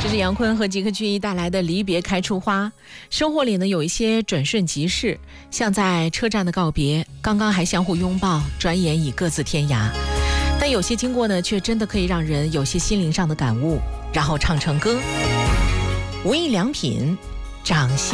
这是杨坤和吉克隽逸带来的《离别开出花》。生活里呢，有一些转瞬即逝，像在车站的告别，刚刚还相互拥抱，转眼已各自天涯。但有些经过呢，却真的可以让人有些心灵上的感悟，然后唱成歌。无印良品，掌心。